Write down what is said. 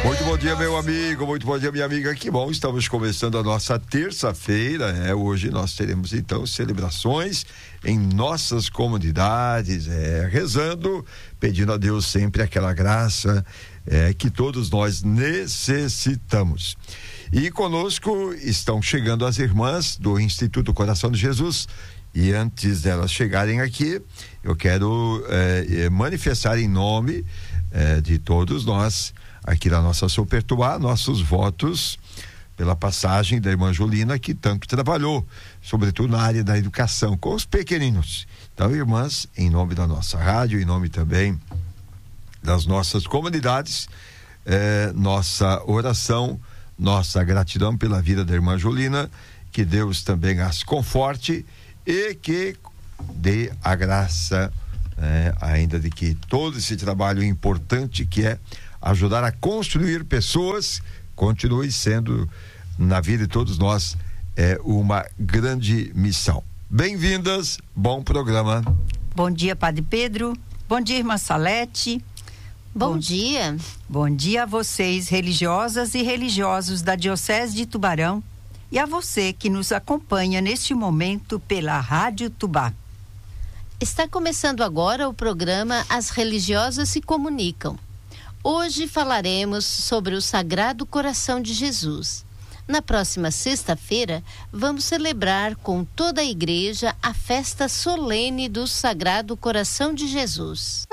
Muito bom dia, meu amigo, muito bom dia, minha amiga. Que bom, estamos começando a nossa terça-feira, Hoje nós teremos então celebrações em nossas comunidades, rezando, pedindo a Deus sempre aquela graça que todos nós necessitamos. E conosco estão chegando as irmãs do Instituto Coração de Jesus. E antes delas chegarem aqui, eu quero manifestar em nome de todos nós aqui da nossa Supertuá, nossos votos pela passagem da irmã Julina, que tanto trabalhou, sobretudo na área da educação, com os pequeninos. Então, irmãs, em nome da nossa rádio, em nome também das nossas comunidades, nossa oração, nossa gratidão pela vida da irmã Julina, que Deus também as conforte e que dê a graça ainda de que todo esse trabalho importante que é ajudar a construir pessoas continue sendo na vida de todos nós uma grande missão. Bem-vindas, bom programa. Bom dia, Padre Pedro. Bom dia, irmã Salete. Bom dia. Bom dia a vocês, religiosas e religiosos da Diocese de Tubarão, e a você que nos acompanha neste momento pela Rádio Tubá. Está começando agora o programa As Religiosas se Comunicam. Hoje falaremos sobre o Sagrado Coração de Jesus. Na próxima sexta-feira, vamos celebrar com toda a igreja a festa solene do Sagrado Coração de Jesus.